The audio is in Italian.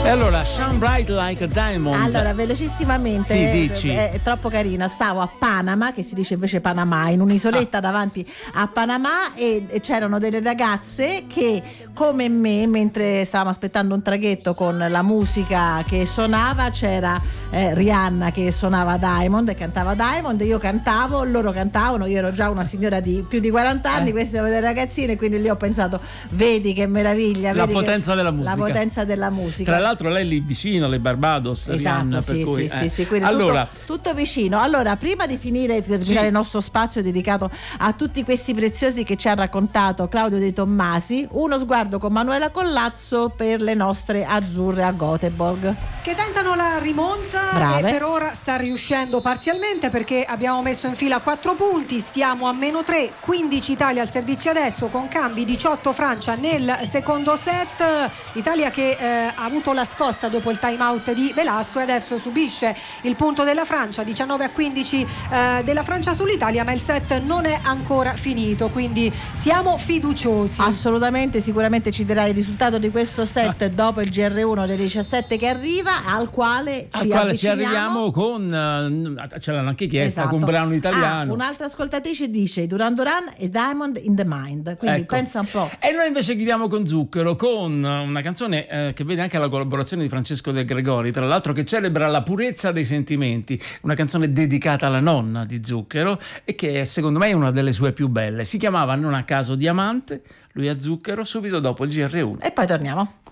E allora, Shine Bright Like a Diamond. Allora, velocissimamente, sì, dici. È troppo carina. Stavo a Panama, che si dice invece Panamà, in un'isoletta davanti a Panamà, e c'erano delle ragazze che, come me, mentre stavamo aspettando un traghetto con la musica che suonava, c'era Rihanna che suonava Diamond e cantava Diamond, io cantavo, loro cantavano, io ero già una signora di più di 40 anni, queste erano delle ragazzine, quindi lì ho pensato, vedi che meraviglia, la vedi potenza della musica. La potenza della musica. Tra l'altro lei lì vicino alle Barbados, esatto, Rihanna, sì, per cui, sì, quindi allora, tutto vicino. Allora, prima di finire, terminare il nostro spazio dedicato a tutti questi preziosi che ci ha raccontato Claudio De Tommasi, uno sguardo con Manuela Collazzo per le nostre azzurre a Göteborg, che tentano la rimonta. Brave. E per ora sta riuscendo parzialmente, perché abbiamo messo in fila 4 punti, stiamo a -3, 15 Italia al servizio adesso con cambi, 18 Francia nel secondo set. Italia che ha avuto la scossa dopo il time out di Velasco e adesso subisce il punto della Francia, 19-15 della Francia sull'Italia, ma il set non è ancora finito, quindi siamo fiduciosi. Assolutamente, sicuramente ci darà il risultato di questo set dopo il GR1 delle 17 che arriva, al quale ci arriviamo con ce l'hanno anche chiesta, esatto, con brano italiano. Un'altra ascoltatrice dice Duran Duran e Diamond in the Mind, quindi ecco. pensa un po'. E noi invece chiudiamo con Zucchero, con una canzone che vede anche la collaborazione di Francesco De Gregori, tra l'altro, che celebra la purezza dei sentimenti, una canzone dedicata alla nonna di Zucchero e che secondo me è una delle sue più belle. Si chiamava non a caso Diamante, lui a Zucchero, subito dopo il GR1. E poi torniamo.